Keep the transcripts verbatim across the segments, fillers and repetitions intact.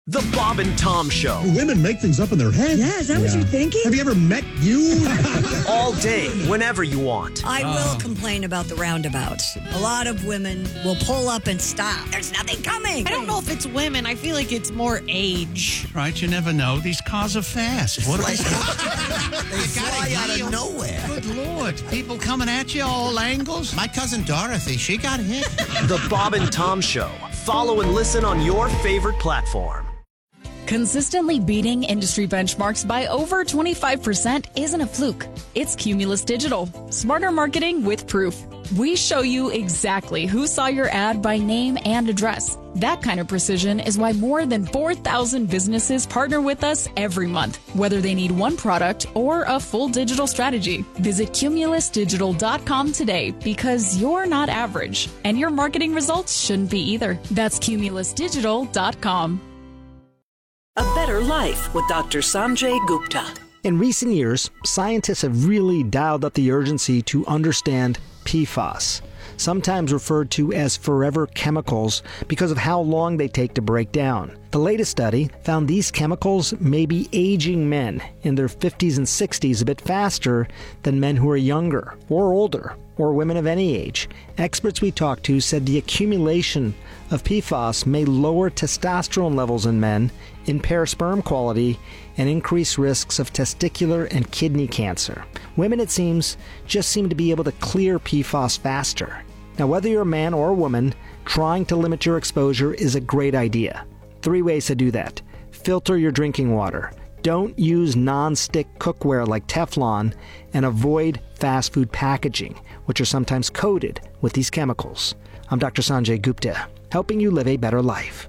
The Bob and Tom Show. Women make things up in their head. Yeah, is that yeah. what you're thinking? Have you ever met you? All day, whenever you want. I will complain about the roundabouts. A lot of women will pull up and stop. There's nothing coming. I don't know if it's women. I feel like it's more age. Right, you never know. These cars are fast. What They fly out of nowhere. Good Lord. People coming at you all angles. My cousin Dorothy, she got hit. The Bob and Tom Show. Follow and listen on your favorite platform. Consistently beating industry benchmarks by over twenty-five percent isn't a fluke. It's Cumulus Digital. Smarter marketing with proof. We show you exactly who saw your ad by name and address. That kind of precision is why more than four thousand businesses partner with us every month, whether they need one product or a full digital strategy. Visit cumulus digital dot com today because you're not average, and your marketing results shouldn't be either. That's cumulus digital dot com. A Better Life with Doctor Sanjay Gupta. In recent years, scientists have really dialed up the urgency to understand P FAS, sometimes referred to as forever chemicals because of how long they take to break down. The latest study found these chemicals may be aging men in their fifties and sixties a bit faster than men who are younger or older, or women of any age. Experts we talked to said the accumulation of P FAS may lower testosterone levels in men, impair sperm quality, and increase risks of testicular and kidney cancer. Women, it seems, just seem to be able to clear P FAS faster. Now, whether you're a man or a woman, trying to limit your exposure is a great idea. Three ways to do that. Filter your drinking water. Don't use non-stick cookware like Teflon, and avoid fast food packaging, which are sometimes coated with these chemicals. I'm Doctor Sanjay Gupta, helping you live a better life.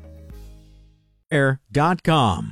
air dot com.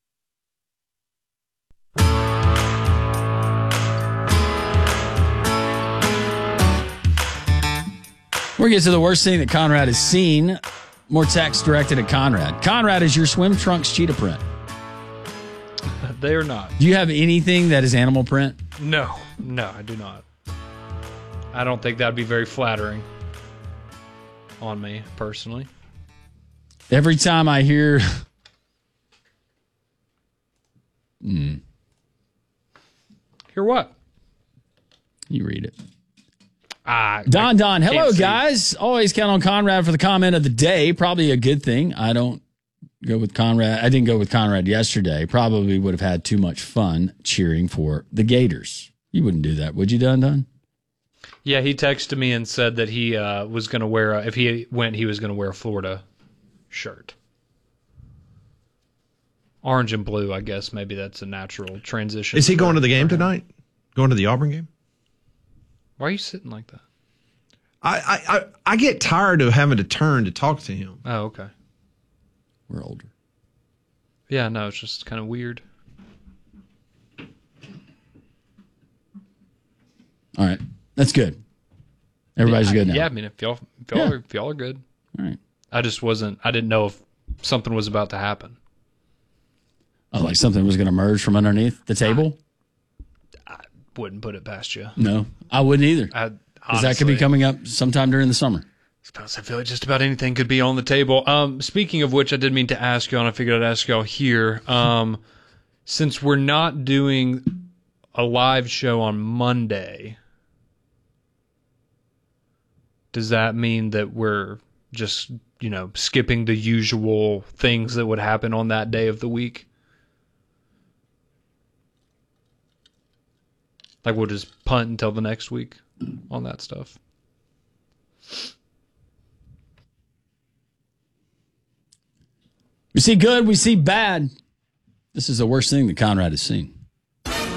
We're getting to the worst thing that Conrad has seen. More text directed at Conrad. Conrad, is your swim trunks cheetah print? They are not. Do you have anything that is animal print? No, no, I do not. I don't think that would be very flattering on me, personally. Every time I hear... mm. Hear what? You read it. Ah, Don Don, hello, see. guys. Always count on Conrad for the comment of the day. Probably a good thing. I don't go with Conrad. I didn't go with Conrad yesterday. Probably would have had too much fun cheering for the Gators. You wouldn't do that, would you, Don Don? Yeah, he texted me and said that he uh, was going to wear, a, if he went, he was going to wear a Florida shirt. Orange and blue, I guess. Maybe that's a natural transition. Is he going to the game tonight? Going to the Auburn game? Why are you sitting like that? I, I, I, I get tired of having to turn to talk to him. Oh, okay. We're older. Yeah, no, it's just kind of weird. All right. That's good. Everybody's yeah, good now. Yeah, I mean, if y'all, if y'all, Yeah. are, if y'all are good. All right. I just wasn't, I didn't know if something was about to happen. Oh, like something was going to merge from underneath the table? I wouldn't put it past you. No, I wouldn't either. I, Because that could be coming up sometime during the summer. I feel like just about anything could be on the table. Um, speaking of which, I did mean to ask y'all, and I figured I'd ask y'all here. Um, since we're not doing a live show on Monday, does that mean that we're just, you know, skipping the usual things that would happen on that day of the week? Like we'll just punt until the next week on that stuff. We see good, we see bad. This is the worst thing that Conrad has seen.